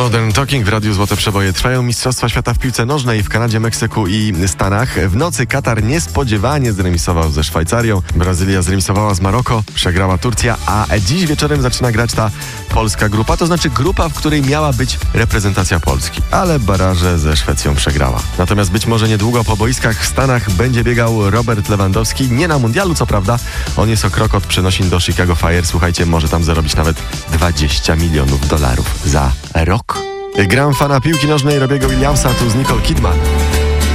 Modern Talking w Radiu Złote Przeboje. Trwają Mistrzostwa Świata w piłce nożnej w Kanadzie, Meksyku i Stanach. W nocy Katar niespodziewanie zremisował ze Szwajcarią. Brazylia zremisowała z Maroko, przegrała Turcja, a dziś wieczorem zaczyna grać ta polska grupa. To znaczy grupa, w której miała być reprezentacja Polski. Ale baraże ze Szwecją przegrała. Natomiast być może niedługo po boiskach w Stanach będzie biegał Robert Lewandowski. Nie na mundialu, co prawda. On jest o krok od przenosin do Chicago Fire. Słuchajcie, może tam zarobić nawet $20 milionów za rok. Gram fana piłki nożnej Robiego Williamsa, tu z Nicole Kidman.